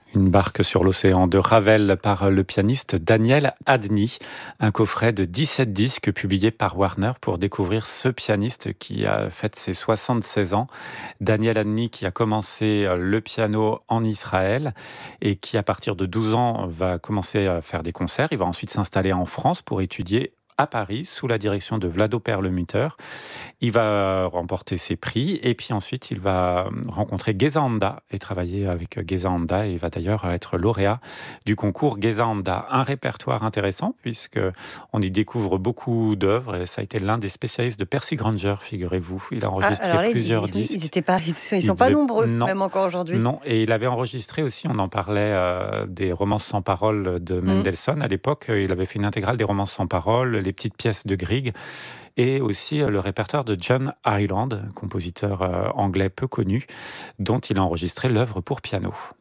Une barque sur l'océan de Ravel par le pianiste Daniel Adny. Un coffret de 17 disques publié par Warner pour découvrir ce pianiste qui a fait ses 76 ans. Daniel Adny qui a commencé le piano en Israël et qui à partir de 12 ans va commencer à faire des concerts. Il va ensuite s'installer en France pour étudier à Paris sous la direction de Vlado Perlemutter. Il va remporter ses prix et puis ensuite il va rencontrer Geza Anda et travailler avec Geza Anda et il va d'ailleurs être lauréat du concours Geza Anda. Un répertoire intéressant puisque on y découvre beaucoup d'œuvres et ça a été l'un des spécialistes de Percy Grainger, figurez-vous. Il a Ah, enregistré alors là, plusieurs ils disques. étaient pas, ils Il sont pas devait nombreux, non, même encore aujourd'hui. non, et il avait enregistré aussi, on en parlait, des romances sans paroles de Mmh. Mendelssohn. À l'époque, il avait fait une intégrale des romances sans paroles, les petites pièces de Grieg et aussi, le répertoire de John Hyland, compositeur, anglais peu connu, dont il a enregistré l'œuvre pour piano.